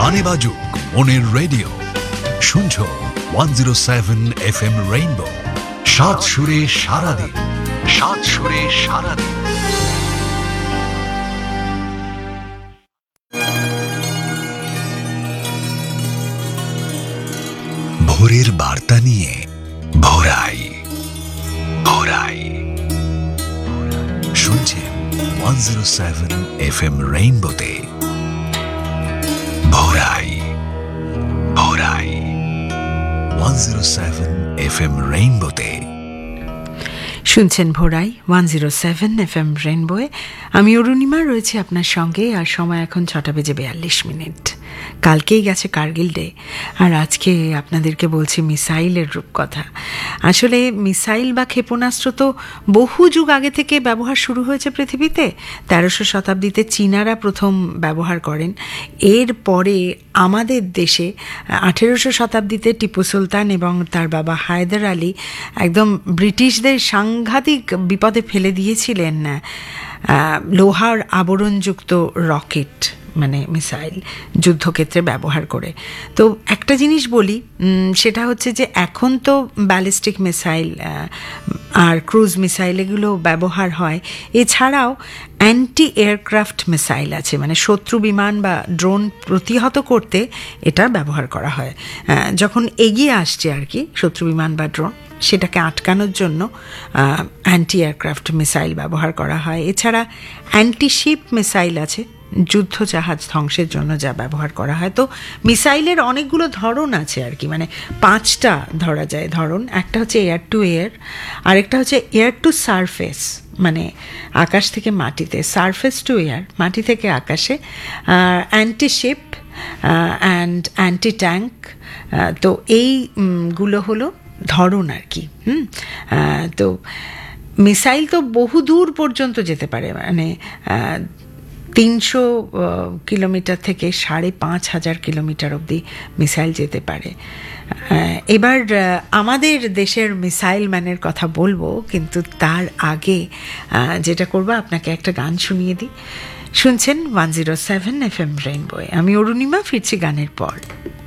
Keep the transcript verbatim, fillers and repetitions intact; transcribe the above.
গানে বাজুক মনের রেডিও, শুনছো one zero seven F M rainbow. সাত সুরে সারাদিন, সাত সুরে সারাদিন। ভোরের বার্তা নিয়ে ভোরাই ভোরাই শুনছেন one zero seven F M রেইনবোতে ভোরাই ভোরাই one zero seven F M রেইনবোতে শুনছেন ভোরাই one zero seven F M রেইনবোয়ে। আমি অরুণিমা রয়েছি আপনার সঙ্গে, আর সময় এখন ছটা বেজে বিয়াল্লিশ মিনিট। কালকেই গেছে কার্গিল ডে, আর আজকে আপনাদেরকে বলছি মিসাইলের রূপকথা। আসলে মিসাইল বা ক্ষেপণাস্ত্র তো বহু যুগ আগে থেকে ব্যবহার শুরু হয়েছে পৃথিবীতে। তেরোশো শতাব্দীতে চীনারা প্রথম ব্যবহার করেন। এর পরে আমাদের দেশে আঠেরোশো শতাব্দীতে টিপু সুলতান এবং তার বাবা হায়দার আলী একদম ব্রিটিশদের সাংঘাতিক বিপদে ফেলে দিয়েছিলেন লোহার আবরণযুক্ত রকেট, মানে মিসাইল, যুদ্ধক্ষেত্রে ব্যবহার করে। তো একটা জিনিস বলি, সেটা হচ্ছে যে এখন তো ব্যালিস্টিক মিসাইল আর ক্রুজ মিসাইল এগুলো ব্যবহার হয়। এছাড়াও অ্যান্টি এয়ারক্রাফট মিসাইল আছে, মানে শত্রু বিমান বা ড্রোন প্রতিহত করতে এটা ব্যবহার করা হয়। যখন এগিয়ে আসছে আর কি শত্রু বিমান বা ড্রোন, সেটাকে আটকানোর জন্য অ্যান্টি এয়ারক্রাফট মিসাইল ব্যবহার করা হয়। এছাড়া অ্যান্টি শিপ মিসাইল আছে, যুদ্ধ জাহাজ ধ্বংসের জন্য যা ব্যবহার করা হয়। তো মিসাইলের অনেকগুলো ধরন আছে আর কি, মানে পাঁচটা ধরা যায় ধরন। একটা হচ্ছে এয়ার টু এয়ার, আরেকটা হচ্ছে এয়ার টু সারফেস, মানে আকাশ থেকে মাটিতে, সারফেস টু এয়ার, মাটি থেকে আকাশে, anti ship and anti tank. তো এইগুলো হলো ধরন আর কি। হুম তো মিসাইল তো বহু দূর পর্যন্ত যেতে পারে, মানে তিনশো কিলোমিটার থেকে সাড়ে পাঁচ হাজার কিলোমিটার অবধি মিসাইল যেতে পারে। এবার আমাদের দেশের মিসাইল ম্যানের কথা বলবো, কিন্তু তার আগে যেটা করবো, আপনাকে একটা গান শুনিয়ে দিই। শুনছেন one zero seven F M রেইনবোয়ে। আমি অরুণিমা, ফিরছি গানের পর।